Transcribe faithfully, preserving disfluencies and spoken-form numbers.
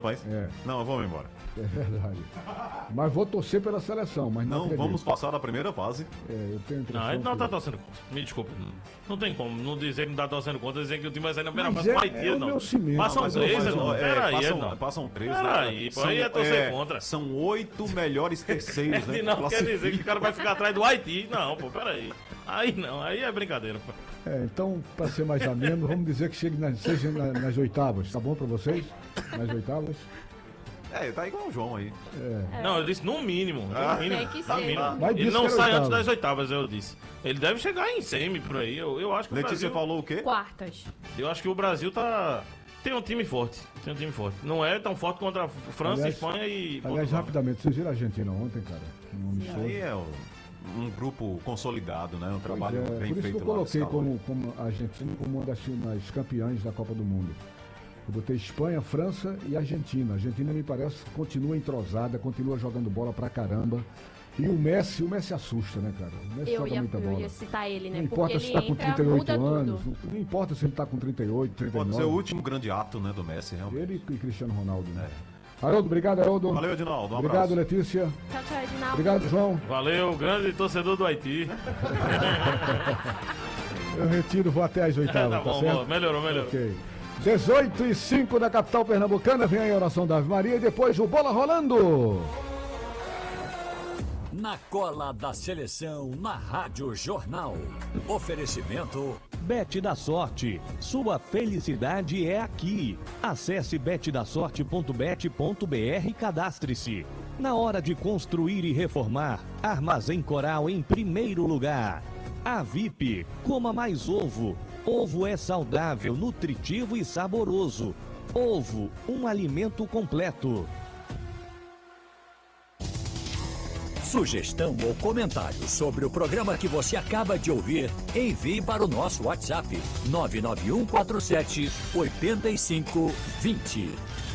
Rapaz, É. não, eu vou me embora. É verdade. Mas vou torcer pela seleção, mas não, Não acredito. vamos passar da primeira fase. É, eu tenho a impressão Não, ele não que- tá torcendo contra. Me desculpe. Não, não tem como. Não dizer que não tá torcendo contra, dizer que o time vai sair na primeira Mas fase é- com o Haiti, é o não. meu cimento. Passam Mas, três, mas, Edinaldo. é, Peraí, passam, Edinaldo. passam três. Peraí, né? pô, aí é torcer contra. São oito melhores terceiros, né? Não quer Classifica. dizer que o cara vai ficar atrás do Haiti. Não, pô, peraí. Aí não, aí é brincadeira, pô. É, então, para ser mais ameno, vamos dizer que chegue nas, seja na- nas oitavas. Tá bom para vocês? Nas oitavas? É, tá igual o João aí. É. Não, eu disse no mínimo. No Ah, mínimo. tem que no ser. mínimo. Mas Ele disse não que era sai oitava. antes das oitavas, eu disse. Ele deve chegar em semi por aí. Eu, eu acho que o Letícia Brasil, falou o quê? Quartas. eu acho que o Brasil tá tem um time forte. Tem um time forte. Não é tão forte contra a França, Aliás- Espanha e Aliás, Portugal. rapidamente, vocês viram a Argentina ontem, cara? Um amistoso. Aí é o- um grupo consolidado, né? Um Pois trabalho é, bem por isso feito que eu lá. coloquei dos como, como a Argentina como uma das, das campeãs da Copa do Mundo. Eu botei Espanha, França e Argentina. A Argentina, me parece, continua entrosada, continua jogando bola pra caramba. E o Messi, o Messi assusta, né, cara? O Messi Eu joga ia, muita eu bola. ia citar ele, né? Não Porque importa ele se tá com entra, trinta e oito muda anos, tudo. não, não importa se ele tá com trinta e oito, trinta e nove. Pode ser o último grande ato, né, do Messi, realmente. Ele e Cristiano Ronaldo, né? Haroldo, obrigado, Haroldo. Valeu, Edinaldo. Um Obrigado, abraço. Letícia. Tchau, tchau, Edinaldo. Obrigado, João. Valeu, grande torcedor do Haiti. Eu retiro, vou até as oitavas, Tá tá, bom, certo? bom, melhorou, melhorou. Ok. dezoito e cinco da capital pernambucana, vem aí a oração da Ave Maria e depois o Bola Rolando. Na cola da seleção, na Rádio Jornal. Oferecimento. Bet da Sorte. Sua felicidade é aqui. Acesse bet da sorte ponto bet ponto br e cadastre-se. Na hora de construir e reformar, Armazém Coral em primeiro lugar. A V I P, coma mais ovo. Ovo é saudável, nutritivo e saboroso. Ovo, um alimento completo. Sugestão ou comentário sobre o programa que você acaba de ouvir, envie para o nosso WhatsApp nove nove um quatro sete oito cinco dois zero.